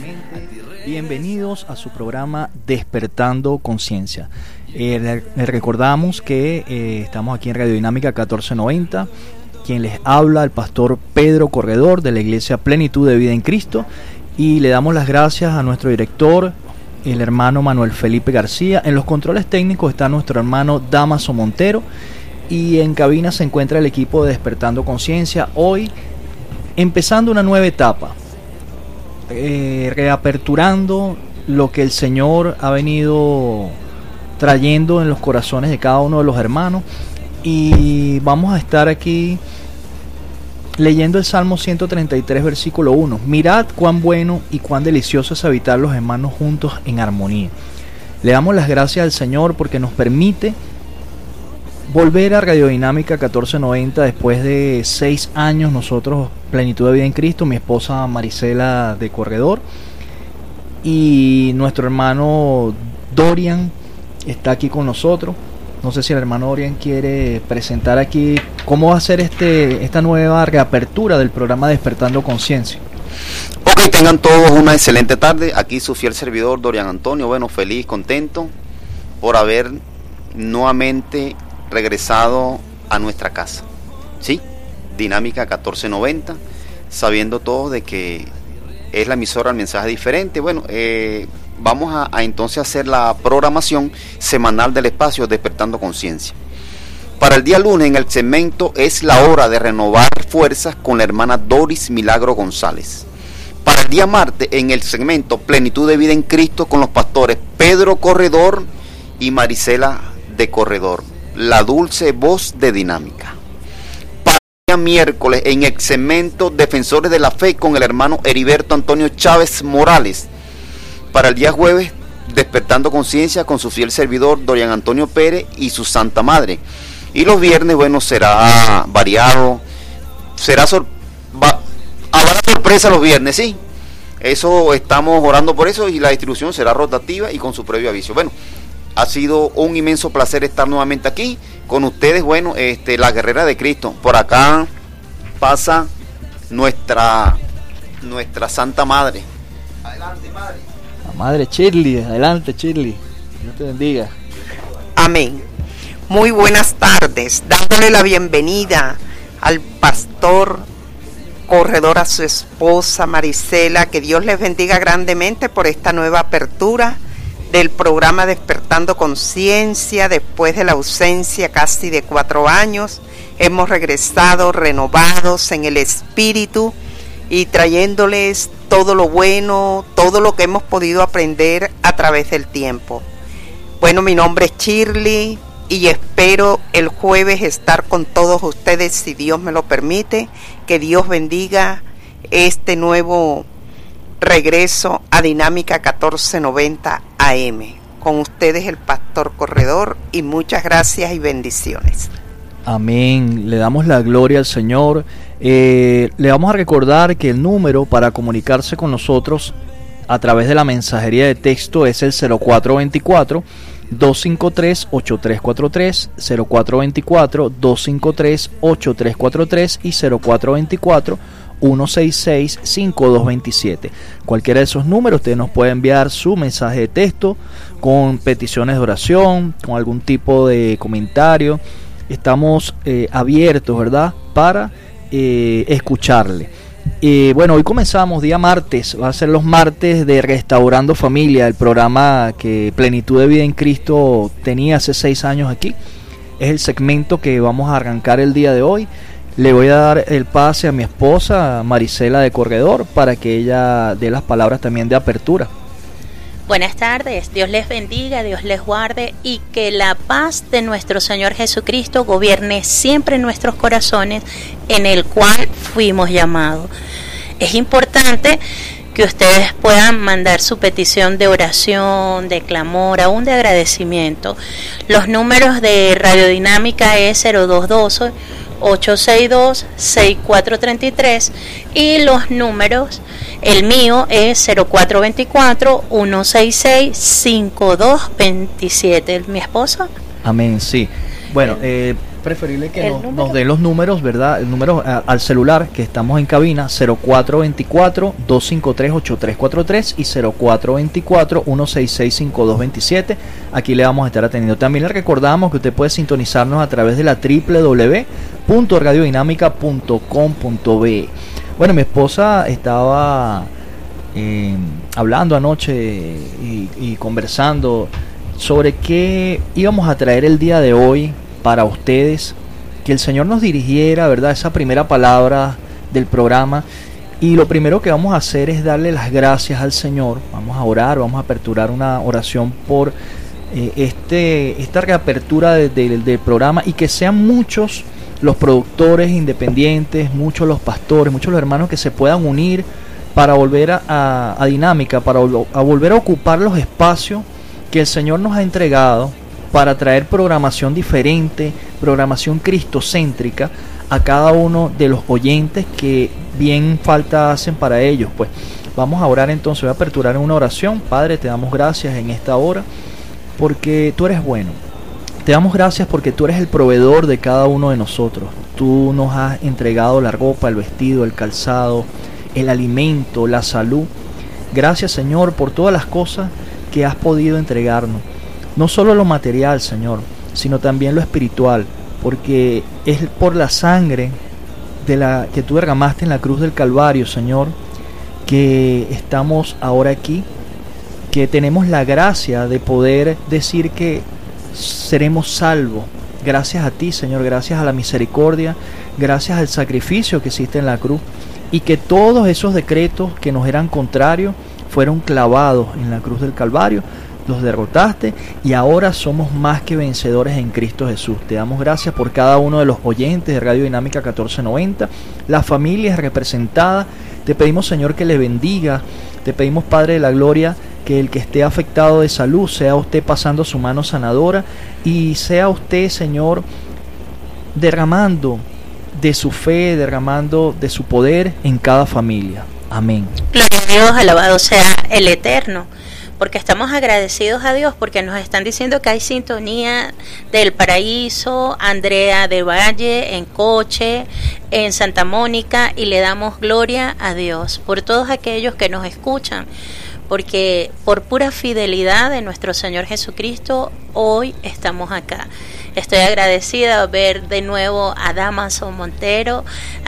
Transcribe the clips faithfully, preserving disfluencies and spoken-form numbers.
nuevamente. Bienvenidos a su programa Despertando Conciencia. Eh, le, le recordamos que eh, estamos aquí en Radio Dinámica catorce noventa. Quien les habla, el pastor Pedro Corredor de la Iglesia Plenitud de Vida en Cristo. Y le damos las gracias a nuestro director, el hermano Manuel Felipe García. En los controles técnicos está nuestro hermano Damaso Montero. Y en cabina se encuentra el equipo de Despertando Conciencia. Hoy empezando una nueva etapa. Eh, reaperturando lo que el Señor ha venido trayendo en los corazones de cada uno de los hermanos, y vamos a estar aquí leyendo el Salmo ciento treinta y tres versículo uno. Mirad cuán bueno y cuán delicioso es habitar los hermanos juntos en armonía. Le damos las gracias al Señor porque nos permite volver a Radio Dinámica catorce noventa después de seis años. Nosotros, Plenitud de Vida en Cristo, mi esposa Marisela de Corredor, y nuestro hermano Dorian está aquí con nosotros. No sé si el hermano Dorian quiere presentar aquí cómo va a ser este esta nueva reapertura del programa Despertando Conciencia. Ok, tengan todos una excelente tarde. Aquí su fiel servidor Dorian Antonio. Bueno, feliz, contento por haber nuevamente regresado a nuestra casa, ¿sí? Dinámica catorce noventa, sabiendo todos de que es la emisora El Mensaje Diferente. Bueno, eh, vamos a, a entonces hacer la programación semanal del espacio Despertando Conciencia. Para el día lunes, en el segmento Es la hora de renovar fuerzas, con la hermana Doris Milagro González. Para el día martes, en el segmento Plenitud de Vida en Cristo, con los pastores Pedro Corredor y Marisela de Corredor, la dulce voz de Dinámica. Para el día miércoles, en el segmento Defensores de la Fe, con el hermano Heriberto Antonio Chávez Morales. Para el día jueves, Despertando Conciencia, con su fiel servidor Dorian Antonio Pérez y su Santa Madre. Y los viernes, bueno, será variado, será sor- va- habrá sorpresa los viernes, sí. Eso estamos orando por eso, y la distribución será rotativa y con su previo aviso. Bueno, ha sido un inmenso placer estar nuevamente aquí con ustedes. Bueno, este, la guerrera de Cristo. Por acá pasa nuestra nuestra Santa Madre. Adelante, Madre. La Madre Shirley, adelante Shirley. Dios te bendiga. Amén. Muy buenas tardes, dándole la bienvenida al pastor Corredor, a su esposa Marisela. Que Dios les bendiga grandemente por esta nueva apertura del programa Despertando Conciencia. Después de la ausencia casi de cuatro años, hemos regresado renovados en el espíritu y trayéndoles todo lo bueno, todo lo que hemos podido aprender a través del tiempo. Bueno, mi nombre es Shirley y espero el jueves estar con todos ustedes, si Dios me lo permite. Que Dios bendiga este nuevo regreso a Dinámica catorce noventa A M. Con ustedes el pastor Corredor, y muchas gracias y bendiciones. Amén. Le damos la gloria al Señor. Eh, le vamos a recordar que el número para comunicarse con nosotros a través de la mensajería de texto es el cero cuatro veinticuatro, doscientos cincuenta y tres, ochenta y tres cuarenta y tres, cero cuatro veinticuatro, doscientos cincuenta y tres, ochenta y tres cuarenta y tres y cero cuatro veinticuatro, ciento sesenta y seis, cincuenta y dos veintisiete. Cualquiera de esos números, usted nos puede enviar su mensaje de texto con peticiones de oración, con algún tipo de comentario. Estamos eh, abiertos, ¿verdad?, para eh, escucharle. Eh, bueno, hoy comenzamos día martes, va a ser los martes de Restaurando Familia, el programa que Plenitud de Vida en Cristo tenía hace seis años aquí. Es el segmento que vamos a arrancar el día de hoy. Le voy a dar el pase a mi esposa Marisela de Corredor para que ella dé las palabras también de apertura. Buenas tardes, Dios les bendiga, Dios les guarde, y que la paz de nuestro Señor Jesucristo gobierne siempre en nuestros corazones, en el cual fuimos llamados. Es importante que ustedes puedan mandar su petición de oración, de clamor, aún de agradecimiento. Los números de Radio Dinámica es cero dos uno dos, ocho seis dos, seis cuatro tres tres, y los números, el mío es cero cuatro veinticuatro, ciento sesenta y seis, cincuenta y dos veintisiete. ¿Mi esposo? Amén, sí. Bueno, eh, preferible que nos, nos den los números, ¿verdad? El número a, al celular, que estamos en cabina, cero cuatro dos cuatro, dos cinco tres, ocho tres cuatro tres y cero cuatro dos cuatro, uno seis seis, cinco dos dos siete. Aquí le vamos a estar atendiendo. También le recordamos que usted puede sintonizarnos a través de la doble u doble u doble u punto radio dinámica punto com punto be. Bueno, mi esposa estaba eh, hablando anoche y, y conversando sobre qué íbamos a traer el día de hoy para ustedes, que el Señor nos dirigiera, ¿verdad?, esa primera palabra del programa. Y lo primero que vamos a hacer es darle las gracias al Señor. Vamos a orar, vamos a aperturar una oración por eh, este esta reapertura de, de, del programa, y que sean muchos los productores independientes, muchos los pastores, muchos los hermanos que se puedan unir para volver a, a, a Dinámica, para a volver a ocupar los espacios que el Señor nos ha entregado para traer programación diferente, programación cristocéntrica a cada uno de los oyentes que bien falta hacen para ellos. Pues vamos a orar entonces, voy a aperturar en una oración. Padre, te damos gracias en esta hora porque tú eres bueno. Te damos gracias porque tú eres el proveedor de cada uno de nosotros. Tú nos has entregado la ropa, el vestido, el calzado, el alimento, la salud. Gracias, Señor, por todas las cosas que has podido entregarnos, no solo lo material, Señor, sino también lo espiritual, porque es por la sangre de la que tú derramaste en la cruz del Calvario, Señor, que estamos ahora aquí, que tenemos la gracia de poder decir que seremos salvos, gracias a ti, Señor, gracias a la misericordia, gracias al sacrificio que hiciste en la cruz, y que todos esos decretos que nos eran contrarios fueron clavados en la cruz del Calvario, los derrotaste y ahora somos más que vencedores en Cristo Jesús. Te damos gracias por cada uno de los oyentes de Radio Dinámica catorce noventa, las familias representadas. Te pedimos, Señor, que le bendiga. Te pedimos, Padre de la Gloria, que el que esté afectado de salud sea usted pasando su mano sanadora y sea usted, Señor, derramando de su fe, derramando de su poder en cada familia. Amén. Gloria a Dios, alabado sea el Eterno, porque estamos agradecidos a Dios, porque nos están diciendo que hay sintonía del Paraíso, Andrea de Valle, en Coche, en Santa Mónica, y le damos gloria a Dios por todos aquellos que nos escuchan, porque por pura fidelidad de nuestro Señor Jesucristo, hoy estamos acá. Estoy agradecida de ver de nuevo a Damaso Montero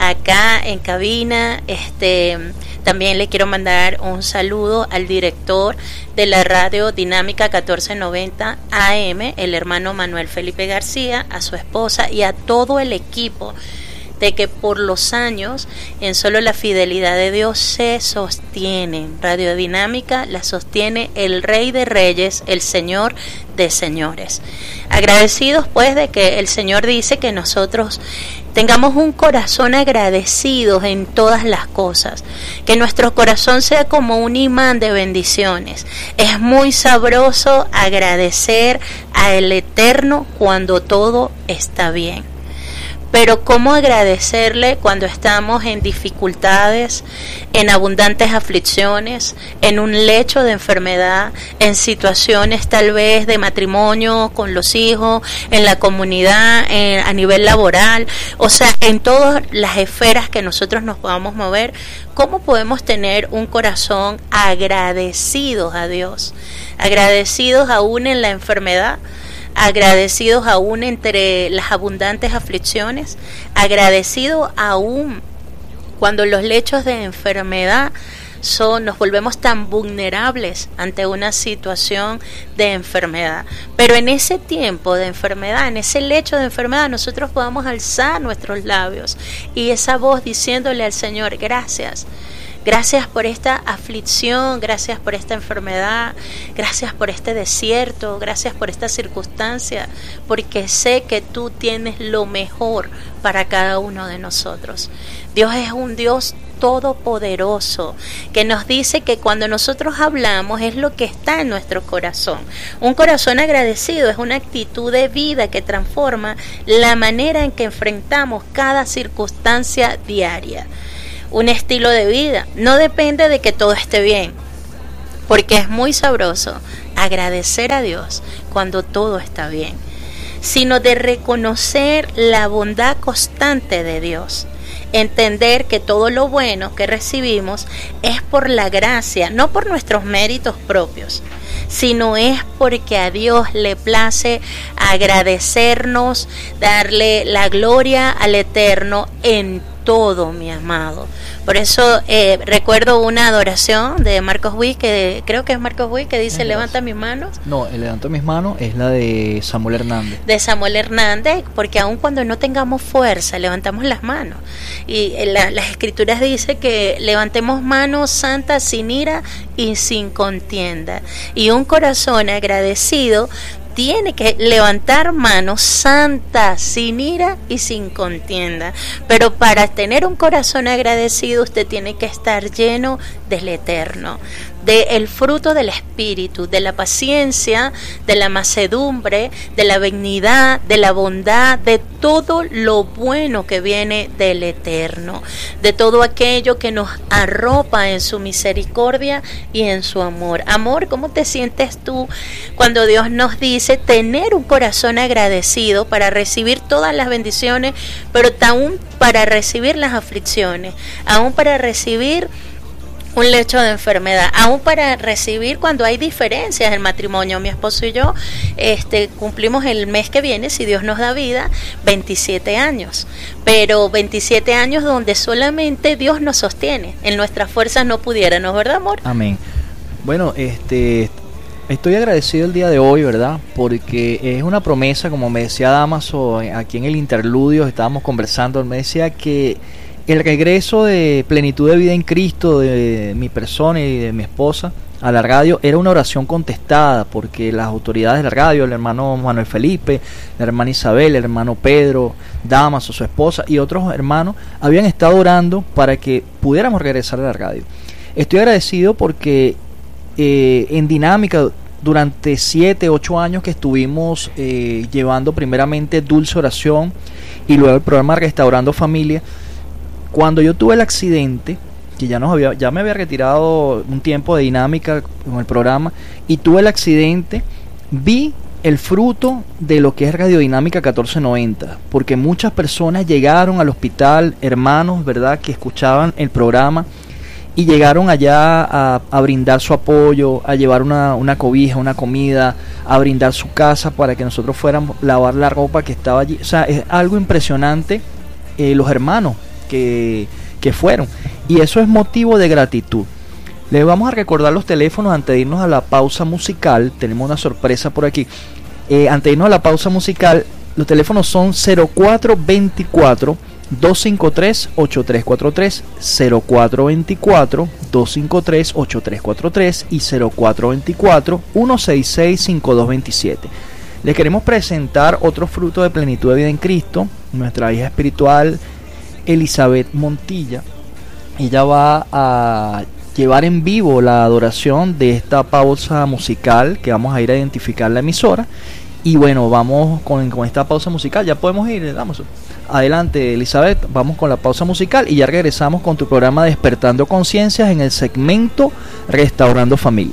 acá en cabina. Este, también le quiero mandar un saludo al director de la Radio Dinámica catorce noventa A M, el hermano Manuel Felipe García, a su esposa y a todo el equipo, de que por los años en solo la fidelidad de Dios se sostiene. Radio Dinámica la sostiene el Rey de Reyes, el Señor de Señores. Agradecidos pues de que el Señor dice que nosotros tengamos un corazón agradecido en todas las cosas, que nuestro corazón sea como un imán de bendiciones. Es muy sabroso agradecer al Eterno cuando todo está bien. Pero ¿cómo agradecerle cuando estamos en dificultades, en abundantes aflicciones, en un lecho de enfermedad, en situaciones tal vez de matrimonio con los hijos, en la comunidad, en, a nivel laboral, o sea, en todas las esferas que nosotros nos podamos mover? ¿Cómo podemos tener un corazón agradecidos a Dios, agradecidos aún en la enfermedad, agradecidos aún entre las abundantes aflicciones, agradecidos aún cuando los lechos de enfermedad son, nos volvemos tan vulnerables ante una situación de enfermedad? Pero en ese tiempo de enfermedad, en ese lecho de enfermedad, nosotros podamos alzar nuestros labios y esa voz diciéndole al Señor: gracias. Gracias por esta aflicción, gracias por esta enfermedad, gracias por este desierto, gracias por esta circunstancia, porque sé que tú tienes lo mejor para cada uno de nosotros. Dios es un Dios todopoderoso, que nos dice que cuando nosotros hablamos es lo que está en nuestro corazón. Un corazón agradecido es una actitud de vida que transforma la manera en que enfrentamos cada circunstancia diaria. Un estilo de vida no depende de que todo esté bien, porque es muy sabroso agradecer a Dios cuando todo está bien. sino de reconocer la bondad constante de Dios. Entender que todo lo bueno que recibimos es por la gracia, no por nuestros méritos propios, sino es porque a Dios le place agradecernos, darle la gloria al Eterno en todo, mi amado. Por eso eh, recuerdo una adoración de Marcos Witt, que creo que es Marcos Witt, que dice: levanta mis manos. No, el levanto mis manos es la de Samuel Hernández. De Samuel Hernández, porque aun cuando no tengamos fuerza, levantamos las manos. Y la, las escrituras dicen que levantemos manos santas sin ira y sin contienda. Y un corazón agradecido tiene que levantar manos santas, sin ira y sin contienda. Pero para tener un corazón agradecido, usted tiene que estar lleno del Eterno, del fruto del Espíritu, de la paciencia, de la mansedumbre, de la benignidad, de la bondad, de todo lo bueno que viene del Eterno, de todo aquello que nos arropa en su misericordia y en su amor. Amor, ¿cómo te sientes tú cuando Dios nos dice tener un corazón agradecido para recibir todas las bendiciones, pero aún para recibir las aflicciones, aún para recibir un lecho de enfermedad, aún para recibir cuando hay diferencias en el matrimonio? Mi esposo y yo este, cumplimos el mes que viene, si Dios nos da vida, veintisiete años, pero veintisiete años donde solamente Dios nos sostiene, en nuestras fuerzas no pudiéramos, ¿verdad, amor? Amén. Bueno, este... estoy agradecido el día de hoy, ¿verdad? Porque es una promesa, como me decía Damaso, aquí en el interludio estábamos conversando, él me decía que el regreso de plenitud de vida en Cristo de mi persona y de mi esposa a la radio era una oración contestada, porque las autoridades de la radio, el hermano Manuel Felipe, la hermana Isabel, el hermano Pedro, Damaso, su esposa y otros hermanos habían estado orando para que pudiéramos regresar a la radio. Estoy agradecido porque eh, en Dinámica durante siete, ocho años que estuvimos eh, llevando primeramente Dulce Oración y luego el programa Restaurando Familia, cuando yo tuve el accidente, que ya nos había, ya me había retirado un tiempo de Dinámica con el programa, y tuve el accidente, vi el fruto de lo que es Radiodinámica catorce noventa, porque muchas personas llegaron al hospital, hermanos, ¿verdad?, que escuchaban el programa, y llegaron allá a, a brindar su apoyo, a llevar una, una cobija, una comida, a brindar su casa para que nosotros fuéramos a lavar la ropa que estaba allí. O sea, es algo impresionante eh, los hermanos que, que fueron, y eso es motivo de gratitud. Les vamos a recordar los teléfonos antes de irnos a la pausa musical. Tenemos una sorpresa por aquí. Eh, antes de irnos a la pausa musical, los teléfonos son cero cuatro veinticuatro, dos cinco tres, ocho tres cuatro tres, cero cuatro veinticuatro, dos cinco tres, ocho tres cuatro tres y cero cuatro veinticuatro, uno seis seis, cinco dos veintisiete. Les queremos presentar otro fruto de plenitud de vida en Cristo, nuestra hija espiritual Elizabeth Montilla. Ella va a llevar en vivo la adoración de esta pausa musical, que vamos a ir a identificar la emisora. Y bueno, vamos con, con esta pausa musical. Ya podemos ir, vamos. Adelante, Elizabeth, vamos con la pausa musical y ya regresamos con tu programa Despertando Conciencias en el segmento Restaurando Familia.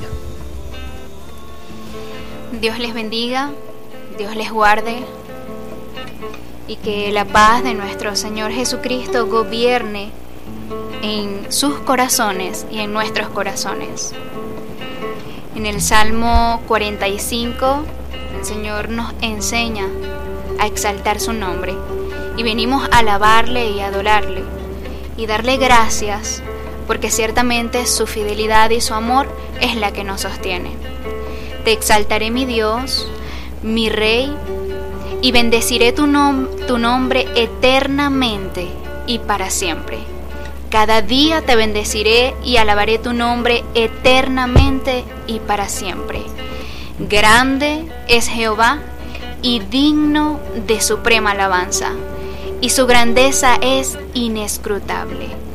Dios les bendiga, Dios les guarde, y que la paz de nuestro Señor Jesucristo gobierne en sus corazones y en nuestros corazones. En el Salmo cuarenta y cinco, el Señor nos enseña a exaltar su nombre, y venimos a alabarle y adorarle y darle gracias, porque ciertamente su fidelidad y su amor es la que nos sostiene. Te exaltaré, mi Dios, mi Rey, y bendeciré tu, nom- tu nombre eternamente y para siempre. Cada día te bendeciré y alabaré tu nombre eternamente y para siempre. Grande es Jehová y digno de suprema alabanza, y su grandeza es inescrutable.